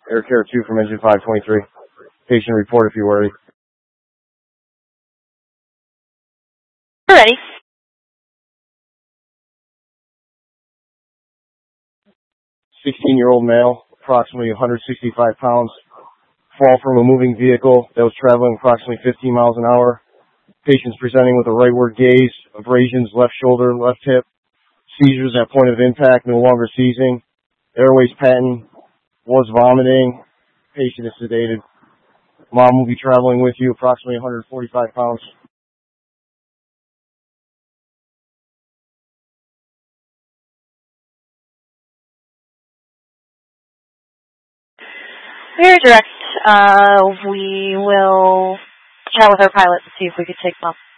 Air Care 2 from engine 523. Patient report if you're ready. We're ready. 16-year-old male, approximately 165 pounds, fall from a moving vehicle that was traveling approximately 15 miles an hour. Patient's presenting with a rightward gaze, abrasions left shoulder, left hip, seizures at point of impact, no longer seizing, airways patent, was vomiting, patient is sedated. Mom will be traveling with you, approximately 145 pounds. Very direct. We will chat with our pilot to see if we could take them up.